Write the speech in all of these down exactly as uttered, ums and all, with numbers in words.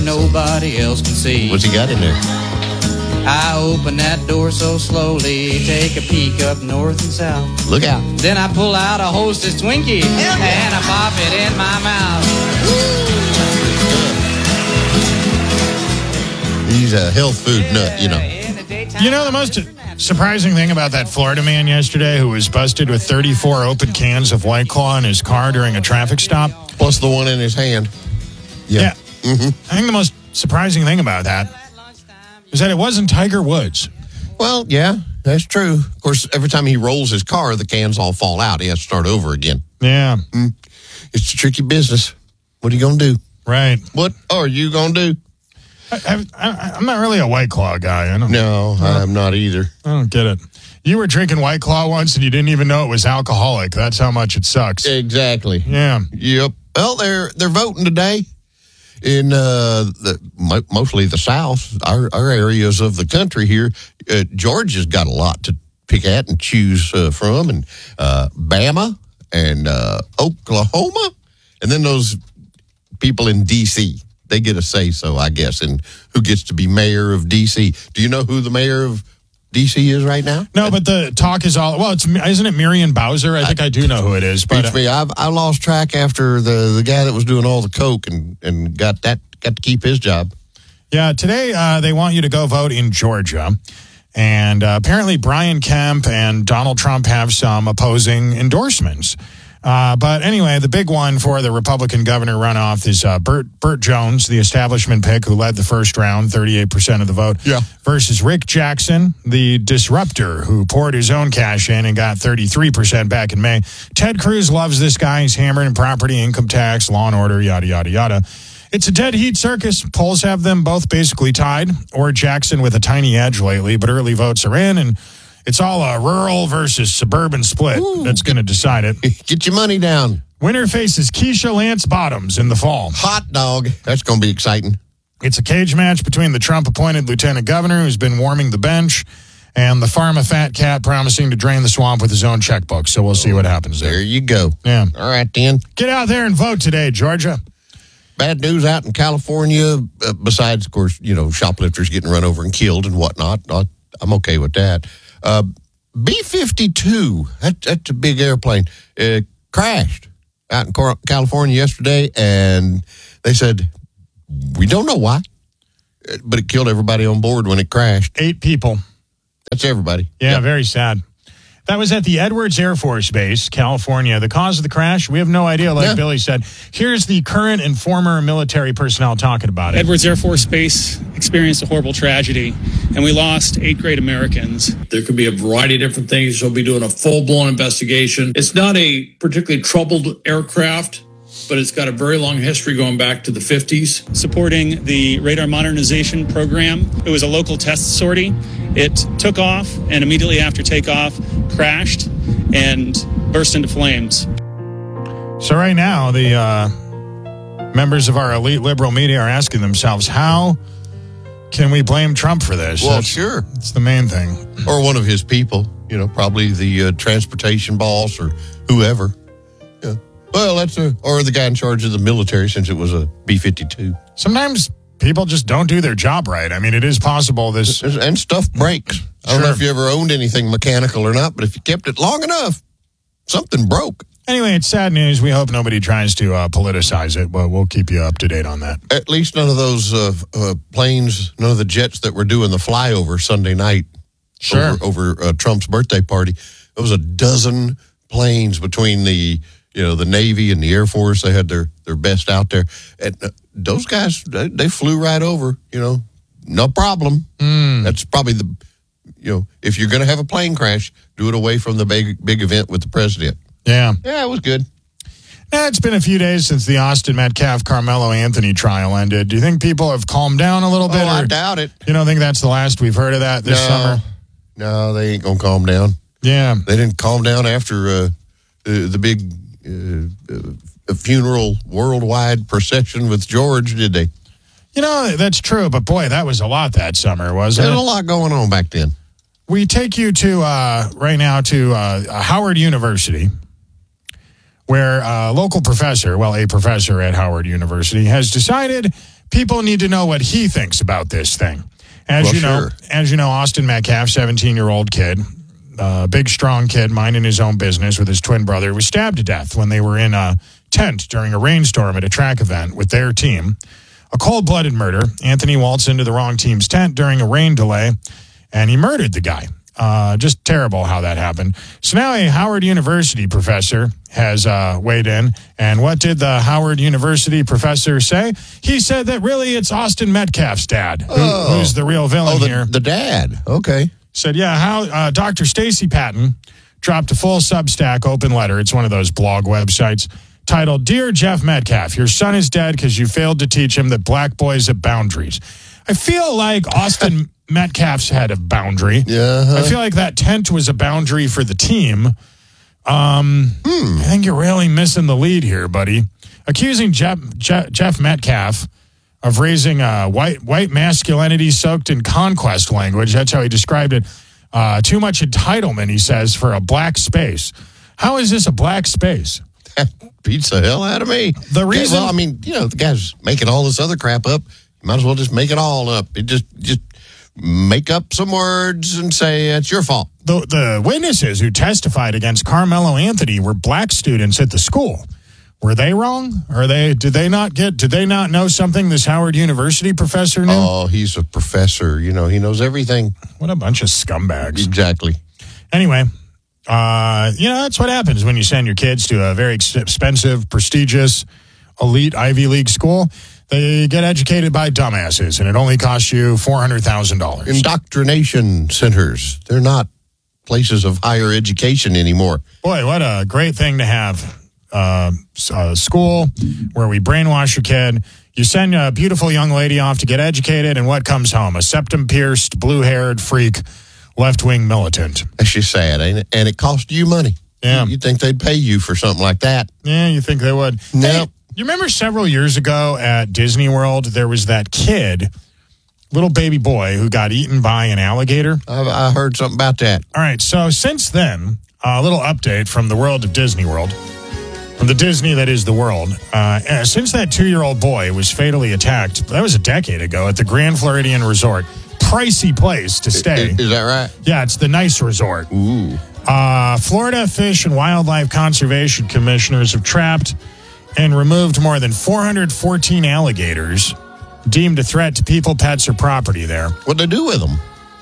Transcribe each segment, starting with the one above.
nobody else can see. What's he got in there? I open that door so slowly, take a peek up north and south. Look out. Then I pull out a Hostess Twinkie and I pop it in my mouth. He's a health food nut, you know. You know, the most surprising thing about that Florida man yesterday who was busted with thirty-four open cans of White Claw in his car during a traffic stop? Plus the one in his hand. Yeah. Yeah. Mm-hmm. I think the most surprising thing about that is that it wasn't Tiger Woods. Well, yeah, that's true. Of course, every time he rolls his car, the cans all fall out. He has to start over again. Yeah. Mm. It's a tricky business. What are you going to do? Right. What are you going to do? I, I, I'm not really a White Claw guy. I don't, No, I'm not either. I don't get it. You were drinking White Claw once and you didn't even know it was alcoholic. That's how much it sucks. Exactly. Yeah. Yep. Well, they're they're voting today in uh, the mo- mostly the South, our, our areas of the country here. Uh, Georgia's got a lot to pick at and choose uh, from, and uh, Bama and uh, Oklahoma, and then those people in D C They get a say-so, I guess, in who gets to be mayor of D C Do you know who the mayor of D C is right now? No, but the talk is all, well, it's isn't it Miriam Bowser? I think I, I do know who it is. But uh, me, I've, I lost track after the, the guy that was doing all the coke and, and got that got to keep his job. Yeah, today uh, they want you to go vote in Georgia. And uh, apparently Brian Kemp and Donald Trump have some opposing endorsements. Uh, but anyway, the big one for the Republican governor runoff is uh, Burt, Burt Jones, the establishment pick who led the first round, thirty-eight percent of the vote, yeah. versus Rick Jackson, the disruptor who poured his own cash in and got thirty-three percent back in May. Ted Cruz loves this guy. He's hammering property, income tax, law and order, yada, yada, yada. It's a dead heat circus. Polls have them both basically tied, or Jackson with a tiny edge lately, but early votes are in, and it's all a rural versus suburban split Ooh, that's going to decide it. Get your money down. Winner faces Keisha Lance Bottoms in the fall. Hot dog. That's going to be exciting. It's a cage match between the Trump-appointed lieutenant governor, who's been warming the bench, and the pharma fat cat promising to drain the swamp with his own checkbook. So we'll see what happens there. There you go. Yeah. All right, then. Get out there and vote today, Georgia. Bad news out in California, uh, besides, of course, you know, shoplifters getting run over and killed and whatnot. I'm okay with that. Uh, B fifty-two, that, that's a big airplane, uh, crashed out in California yesterday, and they said, we don't know why, but it killed everybody on board when it crashed. Eight people. That's everybody. Yeah, yep. Very sad. That was at the Edwards Air Force Base, California. The cause of the crash, we have no idea, like yeah. Billy said. Here's the current and former military personnel talking about it. Edwards Air Force Base experienced a horrible tragedy, and we lost eight great Americans. There could be a variety of different things. We'll be doing a full-blown investigation. It's not a particularly troubled aircraft, but it's got a very long history going back to the fifties. Supporting the radar modernization program. It was a local test sortie. It took off, and immediately after takeoff, crashed and burst into flames. So right now, the uh, members of our elite liberal media are asking themselves, how can we blame Trump for this? Well, That's, sure. It's the main thing. Or one of his people, you know, probably the uh, transportation boss or whoever. Yeah. Well, that's a, or the guy in charge of the military, since it was a B fifty-two. Sometimes people just don't do their job right. I mean, it is possible this... And stuff breaks. I don't sure. know if you ever owned anything mechanical or not, but if you kept it long enough, something broke. Anyway, it's sad news. We hope nobody tries to uh, politicize it, but we'll keep you up to date on that. At least none of those uh, uh, planes, none of the jets that were doing the flyover Sunday night sure. over, over uh, Trump's birthday party. There was a dozen planes between the... You know, the Navy and the Air Force, they had their, their best out there. And uh, those guys, they, they flew right over, you know, no problem. Mm. That's probably the, you know, if you're going to have a plane crash, do it away from the big big event with the president. Yeah. Yeah, it was good. Yeah, it's been a few days since the Austin Metcalf Carmelo Anthony trial ended. Do you think people have calmed down a little bit? Oh, I or doubt it. You don't think that's the last we've heard of that this no. summer? No, they ain't going to calm down. Yeah. They didn't calm down after uh, the, the big... Uh, a funeral worldwide procession with George, did they? You know, that's true, but boy, that was a lot that summer, wasn't There's it? a lot going on back then. We take you to, uh, right now, to uh, Howard University, where a local professor, well, a professor at Howard University, has decided people need to know what he thinks about this thing. As Well, you know, sure. as you know, Austin Metcalf, seventeen-year-old kid, uh, big, strong kid, minding his own business with his twin brother, was stabbed to death when they were in a tent during a rainstorm at a track event with their team. A cold-blooded murder. Anthony waltzed into the wrong team's tent during a rain delay, and he murdered the guy. Uh, just terrible how that happened. So now a Howard University professor has uh, weighed in. And what did the Howard University professor say? He said that really it's Austin Metcalf's dad, who, Oh. who's the real villain Oh, the, here. the dad. Okay. Said, yeah, how uh, Doctor Stacy Patton dropped a full Substack open letter. It's one of those blog websites titled, Dear Jeff Metcalf, your son is dead because you failed to teach him that black boys have boundaries. I feel like Austin Metcalf's had a boundary. Yeah. I feel like that tent was a boundary for the team. Um, I think you're really missing the lead here, buddy. Accusing Jeff, Jeff, Jeff Metcalf of raising a white white masculinity soaked in conquest language. That's how he described it. Uh, too much entitlement, he says, for a black space. How is this a black space? That beats the hell out of me. The reason- Well, I mean, you know, the guy's making all this other crap up. You might as well just make it all up. It just, just make up some words and say it's your fault. The, the witnesses who testified against Carmelo Anthony were black students at the school. Were they wrong? Or they did they not get? Did they not know something this Howard University professor knew? Oh, he's a professor. You know, he knows everything. What a bunch of scumbags. Exactly. Anyway, uh, you know, that's what happens when you send your kids to a very ex- expensive, prestigious, elite Ivy League school. They get educated by dumbasses, and it only costs you four hundred thousand dollars. Indoctrination centers. They're not places of higher education anymore. Boy, what a great thing to have. Uh, a school where we brainwash your kid. You send a beautiful young lady off to get educated, and what comes home? A septum-pierced, blue-haired freak, left-wing militant. That's just sad, ain't it? And it cost you money. Yeah. You'd think they'd pay you for something like that. Yeah, you think they would. No. Hey, you remember several years ago at Disney World, there was that kid, little baby boy, who got eaten by an alligator? I've, I heard something about that. All right, so since then, a little update from the world of Disney World, from the Disney that is the world. Uh, since that two-year-old boy was fatally attacked, that was a decade ago, at the Grand Floridian Resort. Pricey place to stay. Is, is that right? Yeah, it's the nice resort. Ooh. Uh, Florida Fish and Wildlife Conservation Commissioners have trapped and removed more than four hundred fourteen alligators deemed a threat to people, pets, or property there. What'd they do with them?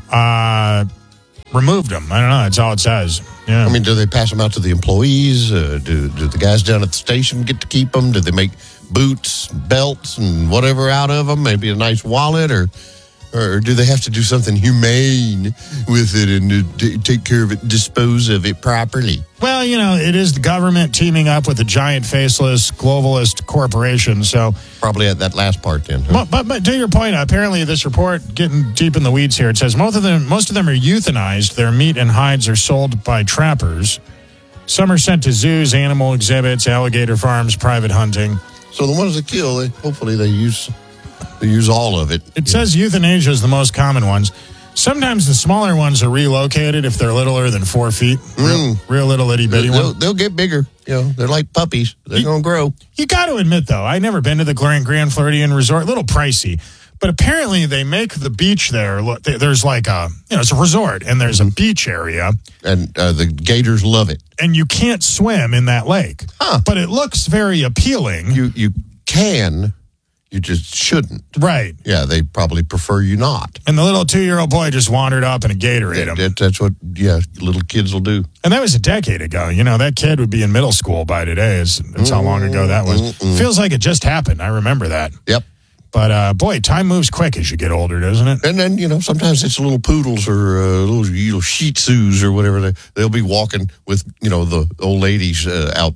Uh, removed them. I don't know. That's all it says. Yeah. I mean, do they pass them out to the employees? Uh, do, do the guys down at the station get to keep them? Do they make boots, belts, and whatever out of them? Maybe a nice wallet, or or do they have to do something humane with it and uh, t- take care of it, dispose of it properly? Well, you know, it is the government teaming up with a giant faceless globalist corporation. So, Probably at that last part then. Huh? but, but but to your point, apparently this report, getting deep in the weeds here, it says most of them most of them are euthanized. Their meat and hides are sold by trappers. Some are sent to zoos, animal exhibits, alligator farms, private hunting. So the ones that kill, they, hopefully they use they use all of it. It says euthanasia is the most common ones. Sometimes the smaller ones are relocated if they're littler than four feet. Real, real little itty bitty They'll, one. they'll get bigger. You know, they're like puppies. They're going to grow. You got to admit, though, I've never been to the Grand Floridian Resort. A little pricey. But apparently they make the beach there. Look, there's like a, you know, it's a resort and there's a beach area. And uh, the gators love it. And you can't swim in that lake. Huh. But it looks very appealing. You you can, you just shouldn't. Right. Yeah, they probably prefer you not. And the little two-year-old boy just wandered up and a gator ate him. That, that's what, yeah, little kids will do. And that was a decade ago. You know, that kid would be in middle school by today. Is That's how long ago that was. Mm-mm. Feels like it just happened. I remember that. Yep. But, uh, boy, time moves quick as you get older, doesn't it? And then, you know, sometimes it's little poodles or uh, little, little shih tzus or whatever. They, they'll be walking with, you know, the old ladies uh, out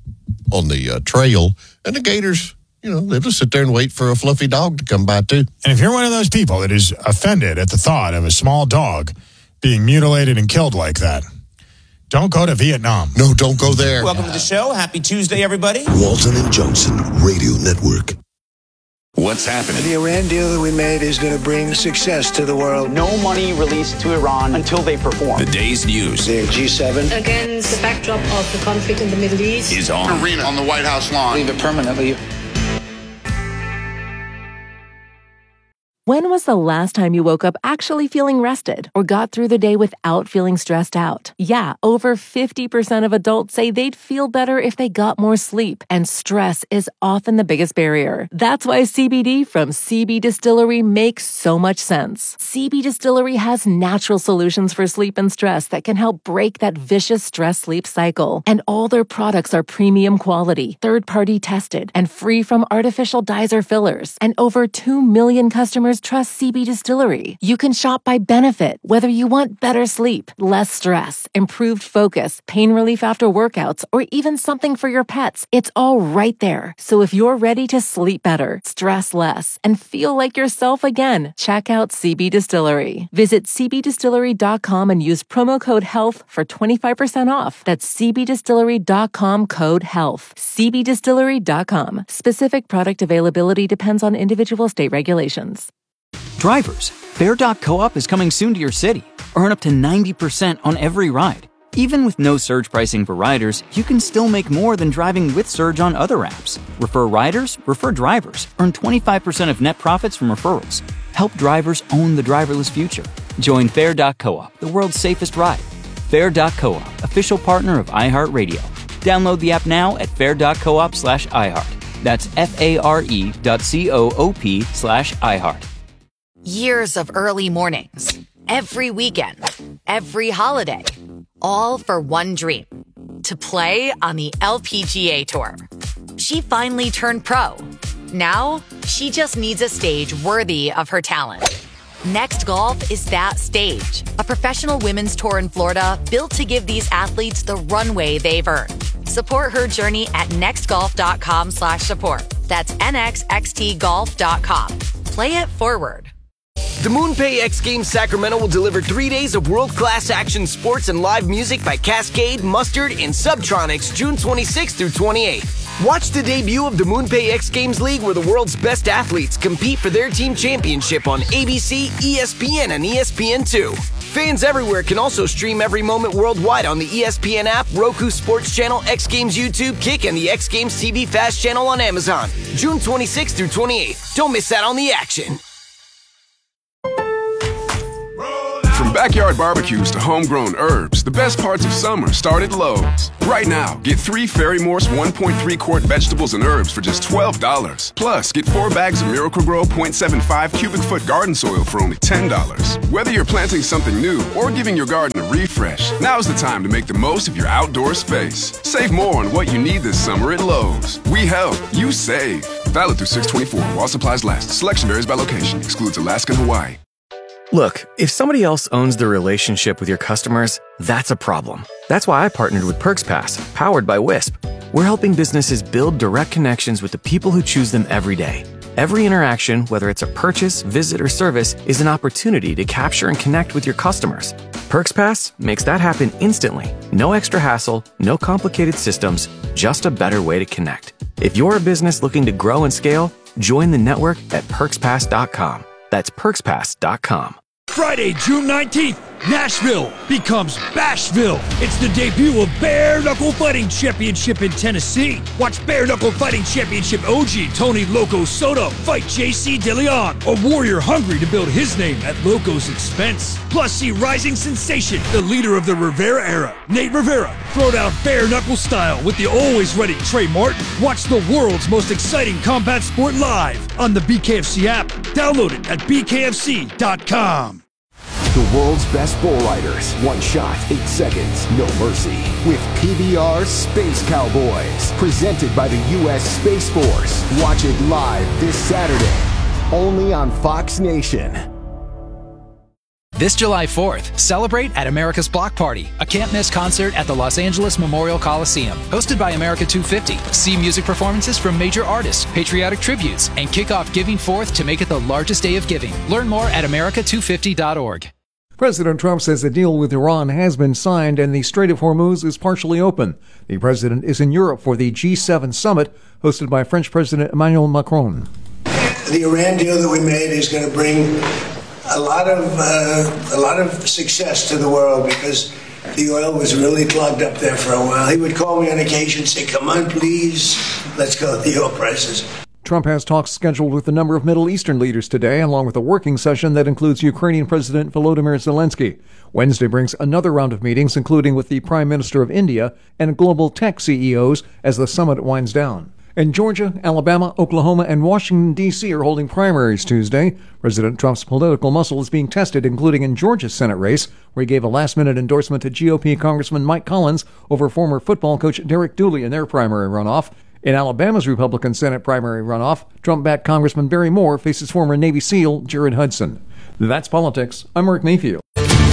on the uh, trail. And the gators, you know, they'll just sit there and wait for a fluffy dog to come by, too. And if you're one of those people that is offended at the thought of a small dog being mutilated and killed like that, don't go to Vietnam. No, don't go there. Welcome to the show. Happy Tuesday, everybody. Walton and Johnson Radio Network. What's happening? The Iran deal that we made is going to bring success to the world. No money released to Iran until they perform. The day's news The G seven. Against the backdrop of the conflict in the Middle East. is on. Arena on the White House lawn. Leave it permanently. When was the last time you woke up actually feeling rested or got through the day without feeling stressed out? Yeah, over fifty percent of adults say they'd feel better if they got more sleep, and stress is often the biggest barrier. That's why C B D from C B Distillery makes so much sense. C B Distillery has natural solutions for sleep and stress that can help break that vicious stress-sleep cycle. And all their products are premium quality, third-party tested, and free from artificial dyes or fillers. And over two million customers trust C B Distillery. You can shop by benefit, whether you want better sleep, less stress, improved focus, pain relief after workouts, or even something for your pets. It's all right there. So if you're ready to sleep better, stress less, and feel like yourself again, check out C B Distillery. Visit c b distillery dot com and use promo code HEALTH for twenty-five percent off. That's c b distillery dot com code HEALTH. c b distillery dot com. Specific product availability depends on individual state regulations. Drivers, Fare dot coop is coming soon to your city. Earn up to ninety percent on every ride. Even with no surge pricing for riders, you can still make more than driving with Surge on other apps. Refer riders, refer drivers. Earn twenty-five percent of net profits from referrals. Help drivers own the driverless future. Join Fare dot coop, the world's safest ride. Fare dot coop, official partner of iHeartRadio. Download the app now at fare dot coop slash iHeart. That's F-A-R-E dot C-O-O-P slash iHeart. Years of early mornings, every weekend, every holiday, all for one dream, to play on the L P G A Tour. She finally turned pro. Now, she just needs a stage worthy of her talent. Next Golf is that stage, a professional women's tour in Florida built to give these athletes the runway they've earned. Support her journey at nextgolf.com slash support. That's N X X T golf dot com. Play it forward. The MoonPay X Games Sacramento will deliver three days of world-class action sports and live music by Cascade, Mustard, and Subtronics June twenty-sixth through twenty-eighth. Watch the debut of the MoonPay X Games League, where the world's best athletes compete for their team championship on A B C, E S P N, and E S P N two. Fans everywhere can also stream every moment worldwide on the E S P N app, Roku Sports Channel, X Games YouTube, Kick, and the X Games T V Fast Channel on Amazon. June twenty-sixth through twenty-eighth. Don't miss out on the action. From backyard barbecues to homegrown herbs, the best parts of summer start at Lowe's. Right now, get three Ferry Morse one point three quart vegetables and herbs for just twelve dollars. Plus, get four bags of Miracle-Gro point seven five cubic foot garden soil for only ten dollars. Whether you're planting something new or giving your garden a refresh, now's the time to make the most of your outdoor space. Save more on what you need this summer at Lowe's. We help, you save. Valid through six twenty-four while supplies last. Selection varies by location. Excludes Alaska and Hawaii. Look, if somebody else owns the relationship with your customers, that's a problem. That's why I partnered with PerksPass, powered by Wisp. We're helping businesses build direct connections with the people who choose them every day. Every interaction, whether it's a purchase, visit, or service, is an opportunity to capture and connect with your customers. PerksPass makes that happen instantly. No extra hassle, no complicated systems, just a better way to connect. If you're a business looking to grow and scale, join the network at perks pass dot com. That's perks pass dot com. Friday, June nineteenth, Nashville becomes Bashville. It's the debut of Bare Knuckle Fighting Championship in Tennessee. Watch Bare Knuckle Fighting Championship O G Tony Loco Soto fight J C DeLeon, a warrior hungry to build his name at Loco's expense. Plus, see rising sensation, the leader of the Rivera era, Nate Rivera, throw down bare knuckle style with the always ready Trey Martin. Watch the world's most exciting combat sport live on the B K F C app. Download it at b k f c dot com. The world's best bull riders. One shot, eight seconds, no mercy. With P B R Space Cowboys. Presented by the U S Space Force. Watch it live this Saturday. Only on Fox Nation. This July fourth, celebrate at America's Block Party, a can't-miss concert at the Los Angeles Memorial Coliseum. Hosted by America two fifty. See music performances from major artists, patriotic tributes, and kick off Giving Fourth to make it the largest day of giving. Learn more at america two fifty dot org. President Trump says a deal with Iran has been signed and the Strait of Hormuz is partially open. The president is in Europe for the G seven summit hosted by French President Emmanuel Macron. The Iran deal that we made is going to bring a lot of uh, a lot of success to the world because the oil was really clogged up there for a while. He would call me on occasion and say, "Come on, please, let's go with the oil prices." Trump has talks scheduled with a number of Middle Eastern leaders today, along with a working session that includes Ukrainian President Volodymyr Zelensky. Wednesday brings another round of meetings, including with the Prime Minister of India and global tech C E Os, as the summit winds down. In Georgia, Alabama, Oklahoma, and Washington, D C are holding primaries Tuesday. President Trump's political muscle is being tested, including in Georgia's Senate race, where he gave a last-minute endorsement to G O P Congressman Mike Collins over former football coach Derek Dooley in their primary runoff. In Alabama's Republican Senate primary runoff, Trump-backed Congressman Barry Moore faces former Navy SEAL Jared Hudson. That's politics. I'm Mark Mayfield.